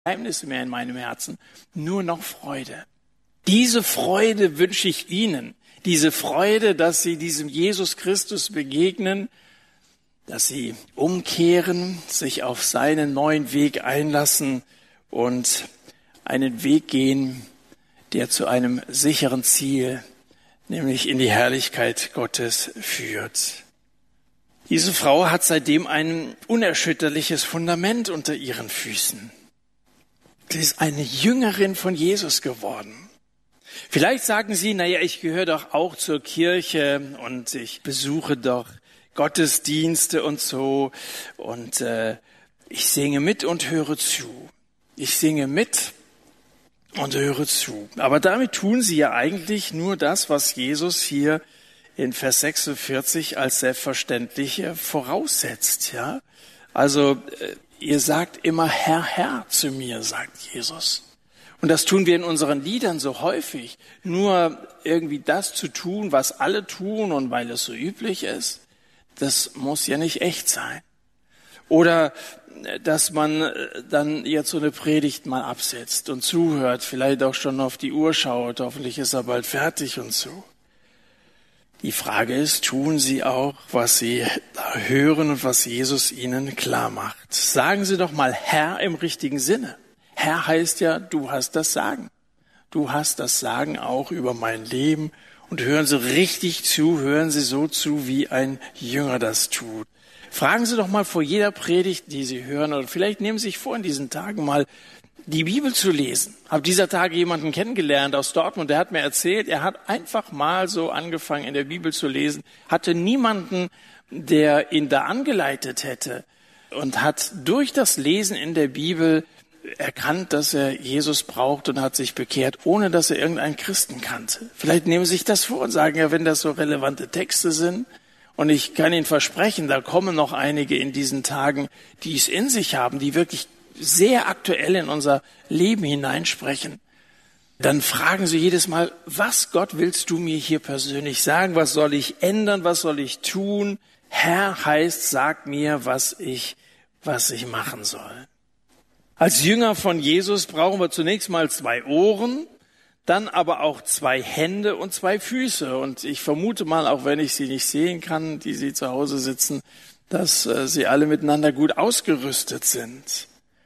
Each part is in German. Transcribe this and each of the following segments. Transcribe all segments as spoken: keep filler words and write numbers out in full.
Geheimnisse mehr in meinem Herzen, nur noch Freude. Diese Freude wünsche ich Ihnen. Diese Freude, dass Sie diesem Jesus Christus begegnen, dass Sie umkehren, sich auf seinen neuen Weg einlassen und einen Weg gehen, der zu einem sicheren Ziel, nämlich in die Herrlichkeit Gottes führt. Diese Frau hat seitdem ein unerschütterliches Fundament unter ihren Füßen. Sie ist eine Jüngerin von Jesus geworden. Vielleicht sagen Sie, naja, ich gehöre doch auch zur Kirche und ich besuche doch Gottesdienste und so und äh, ich singe mit und höre zu. Ich singe mit und höre zu. Aber damit tun Sie ja eigentlich nur das, was Jesus hier in Vers sechsundvierzig als selbstverständlich voraussetzt. Ja, also äh, ihr sagt immer Herr, Herr zu mir, sagt Jesus. Und das tun wir in unseren Liedern so häufig. Nur irgendwie das zu tun, was alle tun und weil es so üblich ist, das muss ja nicht echt sein. Oder dass man dann jetzt so eine Predigt mal absetzt und zuhört, vielleicht auch schon auf die Uhr schaut, hoffentlich ist er bald fertig und so. Die Frage ist, tun Sie auch, was Sie da hören und was Jesus Ihnen klar macht? Sagen Sie doch mal Herr im richtigen Sinne. Herr heißt ja, du hast das Sagen. Du hast das Sagen auch über mein Leben. Und hören Sie richtig zu, hören Sie so zu, wie ein Jünger das tut. Fragen Sie doch mal vor jeder Predigt, die Sie hören, oder vielleicht nehmen Sie sich vor, in diesen Tagen mal die Bibel zu lesen. Ich habe dieser Tage jemanden kennengelernt aus Dortmund, der hat mir erzählt, er hat einfach mal so angefangen, in der Bibel zu lesen, hatte niemanden, der ihn da angeleitet hätte und hat durch das Lesen in der Bibel erkannt, dass er Jesus braucht und hat sich bekehrt, ohne dass er irgendeinen Christen kannte. Vielleicht nehmen Sie sich das vor und sagen, ja, wenn das so relevante Texte sind, und ich kann Ihnen versprechen, da kommen noch einige in diesen Tagen, die es in sich haben, die wirklich sehr aktuell in unser Leben hineinsprechen, dann fragen Sie jedes Mal, was Gott willst du mir hier persönlich sagen? Was soll ich ändern? Was soll ich tun? Herr heißt, sag mir, was ich, was ich machen soll. Als Jünger von Jesus brauchen wir zunächst mal zwei Ohren, dann aber auch zwei Hände und zwei Füße. Und ich vermute mal, auch wenn ich sie nicht sehen kann, die Sie zu Hause sitzen, dass äh, sie alle miteinander gut ausgerüstet sind.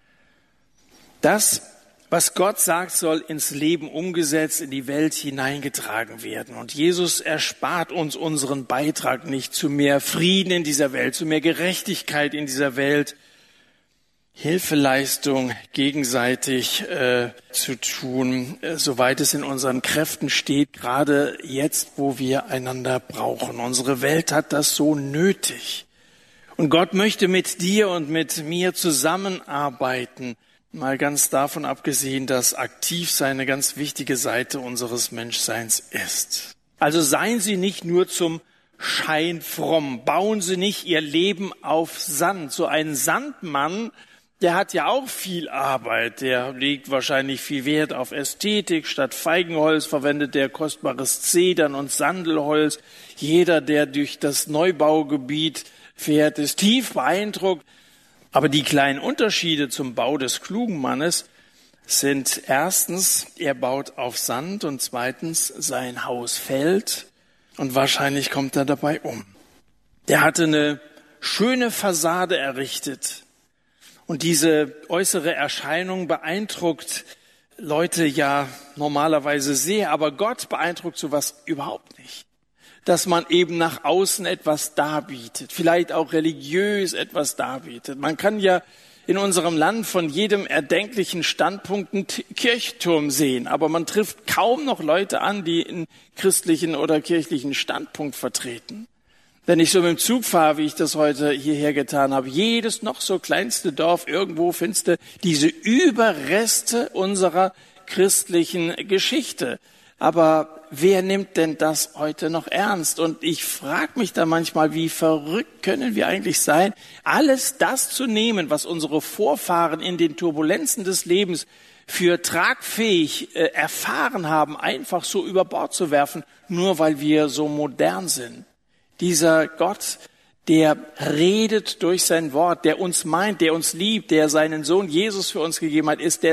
Das, was Gott sagt, soll ins Leben umgesetzt, in die Welt hineingetragen werden. Und Jesus erspart uns unseren Beitrag nicht zu mehr Frieden in dieser Welt, zu mehr Gerechtigkeit in dieser Welt, Hilfeleistung gegenseitig äh, zu tun, äh, soweit es in unseren Kräften steht, gerade jetzt, wo wir einander brauchen. Unsere Welt hat das so nötig. Und Gott möchte mit dir und mit mir zusammenarbeiten, mal ganz davon abgesehen, dass Aktivsein eine ganz wichtige Seite unseres Menschseins ist. Also seien Sie nicht nur zum Schein fromm, bauen Sie nicht Ihr Leben auf Sand. So ein Sandmann, der hat ja auch viel Arbeit, der legt wahrscheinlich viel Wert auf Ästhetik. Statt Feigenholz verwendet der kostbares Zedern und Sandelholz. Jeder, der durch das Neubaugebiet fährt, ist tief beeindruckt. Aber die kleinen Unterschiede zum Bau des klugen Mannes sind erstens, er baut auf Sand und zweitens, sein Haus fällt und wahrscheinlich kommt er dabei um. Der hatte eine schöne Fassade errichtet. Und diese äußere Erscheinung beeindruckt Leute ja normalerweise sehr, aber Gott beeindruckt sowas überhaupt nicht. Dass man eben nach außen etwas darbietet, vielleicht auch religiös etwas darbietet. Man kann ja in unserem Land von jedem erdenklichen Standpunkt einen Kirchturm sehen, aber man trifft kaum noch Leute an, die einen christlichen oder kirchlichen Standpunkt vertreten. Wenn ich so mit dem Zug fahre, wie ich das heute hierher getan habe, jedes noch so kleinste Dorf, irgendwo findest du diese Überreste unserer christlichen Geschichte. Aber wer nimmt denn das heute noch ernst? Und ich frage mich da manchmal, wie verrückt können wir eigentlich sein, alles das zu nehmen, was unsere Vorfahren in den Turbulenzen des Lebens für tragfähig äh, erfahren haben, einfach so über Bord zu werfen, nur weil wir so modern sind. Dieser Gott, der redet durch sein Wort, der uns meint, der uns liebt, der seinen Sohn Jesus für uns gegeben hat, ist der